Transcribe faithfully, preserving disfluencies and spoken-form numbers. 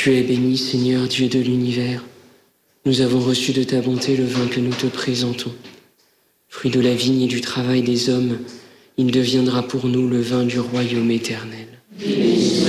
Tu es béni, Seigneur, Dieu de l'univers. Nous avons reçu de ta bonté le vin que nous te présentons. Fruit de la vigne et du travail des hommes, il deviendra pour nous le vin du royaume éternel. Béni